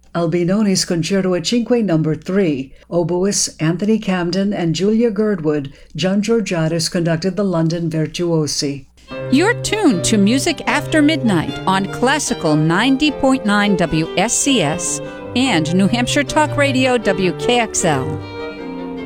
Albinoni's Concerto at Cinque No. 3. Oboists Anthony Camden and Julia Girdwood. John Georgiadis conducted the London Virtuosi. You're tuned to Music After Midnight on Classical 90.9 WSCS and New Hampshire Talk Radio WKXL.